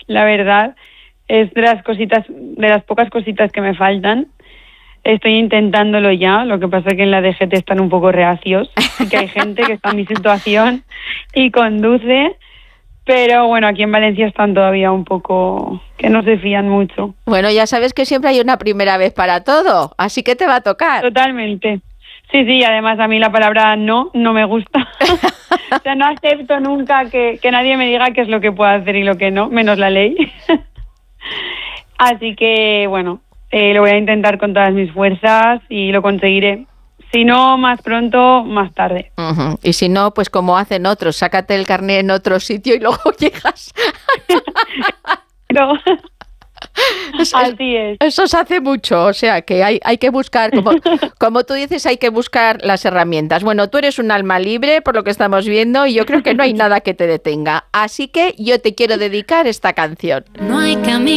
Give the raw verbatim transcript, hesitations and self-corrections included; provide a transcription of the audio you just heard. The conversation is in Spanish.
la verdad. Es de las cositas, de las pocas cositas que me faltan. Estoy intentándolo ya, lo que pasa es que en la D G T están un poco reacios, y que hay gente que está en mi situación y conduce, pero bueno, aquí en Valencia están todavía un poco, que no se fían mucho. Bueno, ya sabes que siempre hay una primera vez para todo, así que te va a tocar. Totalmente. Sí, sí, además a mí la palabra no, no me gusta. O sea, no acepto nunca que, que nadie me diga qué es lo que puedo hacer y lo que no, menos la ley. Así que, bueno, eh, lo voy a intentar con todas mis fuerzas y lo conseguiré. Si no, más pronto, más tarde. Uh-huh. Y si no, pues como hacen otros, sácate el carnet en otro sitio y luego llegas. No. Así es. Eso se hace mucho, o sea que hay, hay que buscar, como, como tú dices, hay que buscar las herramientas. Bueno, tú eres un alma libre, por lo que estamos viendo, y yo creo que no hay nada que te detenga. Así que yo te quiero dedicar esta canción. No hay camino.